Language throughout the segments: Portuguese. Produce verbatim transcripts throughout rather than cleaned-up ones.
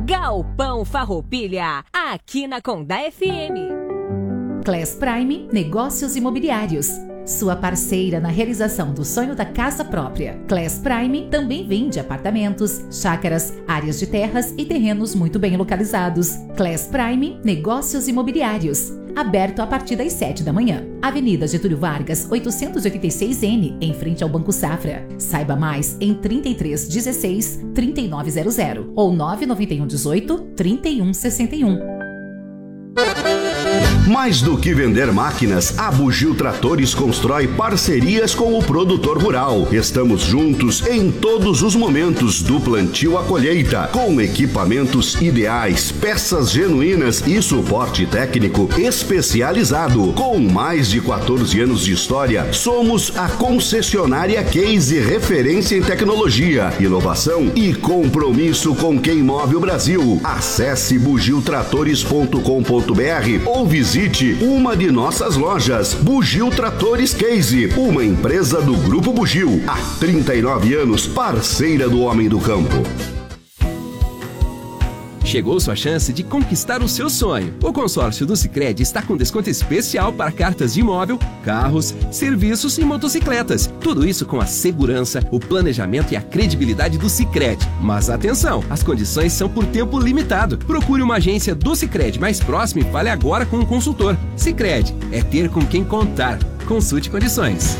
Galpão Farroupilha, aqui na Condá F M. Class Prime Negócios Imobiliários, sua parceira na realização do sonho da casa própria. Class Prime também vende apartamentos, chácaras, áreas de terras e terrenos muito bem localizados. Class Prime Negócios Imobiliários, aberto a partir das sete da manhã. Avenida Getúlio Vargas, oitocentos e oitenta e seis N, em frente ao Banco Safra. Saiba mais em trinta e três dezesseis, trinta e nove zero zero ou nove nove um dezoito, trinta e um sessenta e um. Mais do que vender máquinas, a Bugio Tratores constrói parcerias com o produtor rural. Estamos juntos em todos os momentos, do plantio à colheita, com equipamentos ideais, peças genuínas e suporte técnico especializado. Com mais de quatorze anos de história, somos a concessionária Case, referência em tecnologia, inovação e compromisso com quem move o Brasil. Acesse bugio tratores ponto com ponto br ou visite uma de nossas lojas. Bugio Tratores Case, uma empresa do Grupo Bugio, há trinta e nove anos, parceira do homem do campo. Chegou sua chance de conquistar o seu sonho. O consórcio do Sicredi está com desconto especial para cartas de imóvel, carros, serviços e motocicletas. Tudo isso com a segurança, o planejamento e a credibilidade do Sicredi. Mas atenção, as condições são por tempo limitado. Procure uma agência do Sicredi mais próxima e fale agora com um consultor. Sicredi é ter com quem contar. Consulte condições.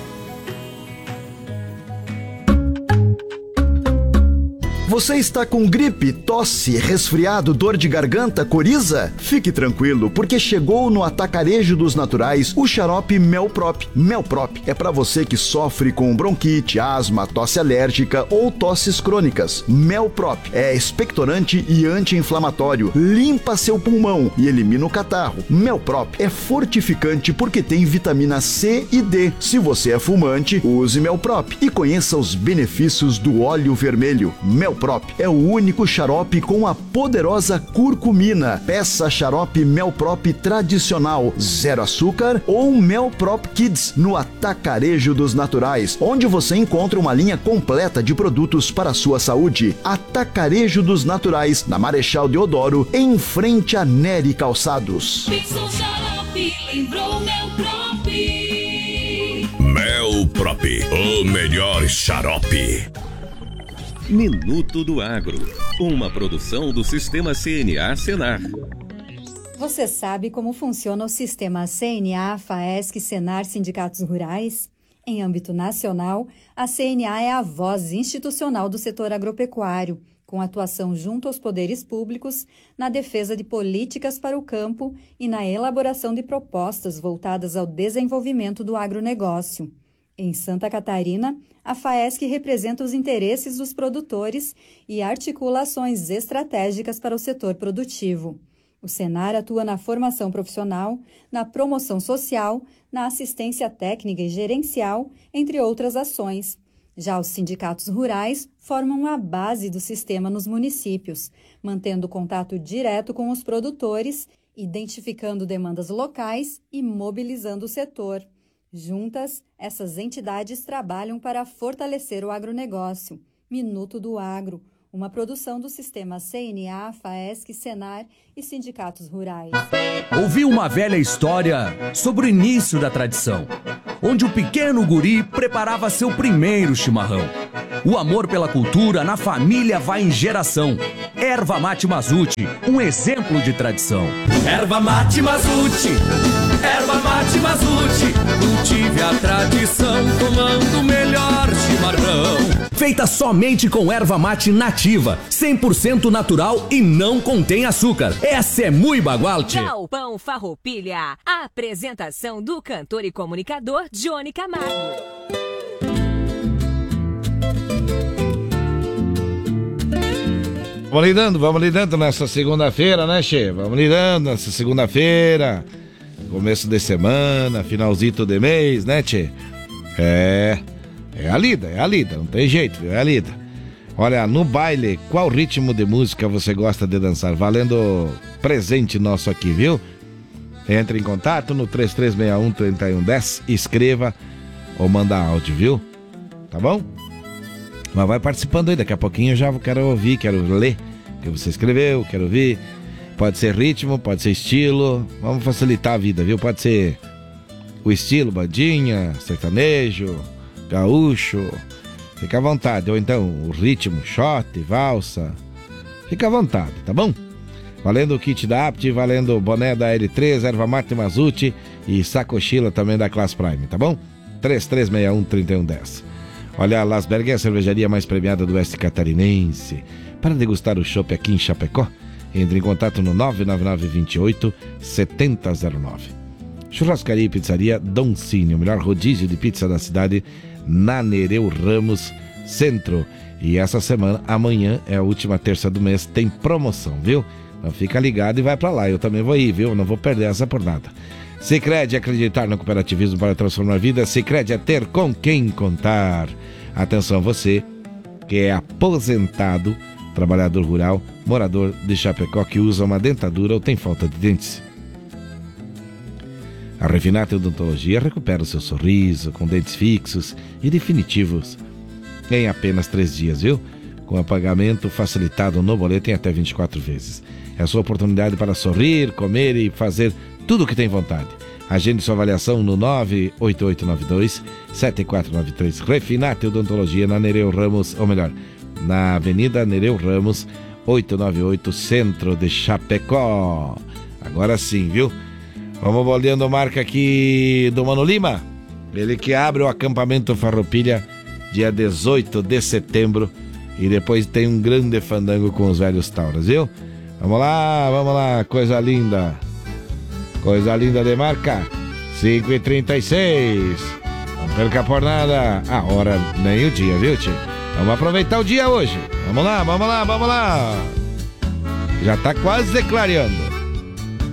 Você está com gripe, tosse, resfriado, dor de garganta, coriza? Fique tranquilo, porque chegou no Atacarejo dos Naturais o xarope Melprop. Melprop é para você que sofre com bronquite, asma, tosse alérgica ou tosses crônicas. Melprop é expectorante e anti-inflamatório, limpa seu pulmão e elimina o catarro. Melprop é fortificante porque tem vitamina C e D. Se você é fumante, use Melprop e conheça os benefícios do óleo vermelho. Melprop é o único xarope com a poderosa curcumina. Peça xarope Melprop tradicional, zero açúcar ou Melprop Kids no Atacarejo dos Naturais, onde você encontra uma linha completa de produtos para a sua saúde. Atacarejo dos Naturais, na Marechal Deodoro, em frente a Nery Calçados. Pensou xarope, lembrou Melprop. Melprop, o melhor xarope. Minuto do Agro, uma produção do Sistema C N A Senar. Você sabe como funciona o Sistema C N A, FAESC, Senar, Sindicatos Rurais? Em âmbito nacional, a C N A é a voz institucional do setor agropecuário, com atuação junto aos poderes públicos na defesa de políticas para o campo e na elaboração de propostas voltadas ao desenvolvimento do agronegócio. Em Santa Catarina, a FAESC representa os interesses dos produtores e articula ações estratégicas para o setor produtivo. O Senar atua na formação profissional, na promoção social, na assistência técnica e gerencial, entre outras ações. Já os sindicatos rurais formam a base do sistema nos municípios, mantendo contato direto com os produtores, identificando demandas locais e mobilizando o setor. Juntas, essas entidades trabalham para fortalecer o agronegócio. Minuto do Agro, uma produção do Sistema C N A, FAESC, Senar e Sindicatos Rurais. Ouvi uma velha história sobre o início da tradição, onde o pequeno guri preparava seu primeiro chimarrão. O amor pela cultura na família vai em geração. Erva Mate Mazuti, um exemplo de tradição. Erva Mate Mazuti, Erva Mate Mazuti, cultive a tradição, tomando o melhor chimarrão. Feita somente com erva mate nativa, cem por cento natural e não contém açúcar. Essa é Mui Bagualte. Galpão Farroupilha, a apresentação do cantor e comunicador Johnny Camargo. Vamos lidando, vamos lidando nessa segunda-feira, né, Che? Vamos lidando nessa segunda-feira, começo de semana, finalzito de mês, né, Che? É, é a lida, é a lida, não tem jeito, viu? É a lida. Olha, no baile, qual ritmo de música você gosta de dançar? Valendo presente nosso aqui, viu? Entre em contato no três três seis um, três um um zero, escreva ou manda áudio, viu? Tá bom? Mas vai participando aí, daqui a pouquinho eu já quero ouvir, quero ler, que você escreveu, quero ouvir. Pode ser ritmo, pode ser estilo. Vamos facilitar a vida, viu? Pode ser o estilo, bandinha, sertanejo, gaúcho. Fica à vontade. Ou então o ritmo, shot, valsa. Fica à vontade, tá bom? Valendo o kit da Apt, valendo o boné da L três, erva mate Mazuti e sacochila também da Class Prime, tá bom? três três seis um, três um um zero. Olha, a Lasberg é a cervejaria mais premiada do oeste catarinense. Para degustar o chopp aqui em Chapecó, entre em contato no nove nove nove, dois oito, sete zero zero nove. Churrascaria e pizzaria Don Cine, o melhor rodízio de pizza da cidade, na Nereu Ramos Centro. E essa semana, amanhã, é a última terça do mês, tem promoção, viu? Então fica ligado e vai pra lá. Eu também vou ir, viu? Não vou perder essa por nada. Sicredi, acreditar no cooperativismo para transformar vidas. Sicredi é ter com quem contar. Atenção, você que é aposentado, trabalhador rural, morador de Chapecó que usa uma dentadura ou tem falta de dentes. A Refinata Odontologia recupera o seu sorriso com dentes fixos e definitivos em apenas três dias, viu? Com pagamento facilitado no boleto em até vinte e quatro vezes. É a sua oportunidade para sorrir, comer e fazer tudo o que tem vontade. Agende sua avaliação no nove oito oito nove dois, sete quatro nove três. Refinate Odontologia na Nereu Ramos, ou melhor, na Avenida Nereu Ramos, oitocentos e noventa e oito, Centro de Chapecó. Agora sim, viu? Vamos bolando marca aqui do Mano Lima. Ele que abre o acampamento Farroupilha dia dezoito de setembro. E depois tem um grande fandango com os velhos tauras, viu? Vamos lá, vamos lá, coisa linda. Coisa linda de marca. cinco e trinta e seis. Não perca por nada a hora nem o dia, viu, tio? Vamos aproveitar o dia hoje. Vamos lá, vamos lá, vamos lá. Já tá quase declarando.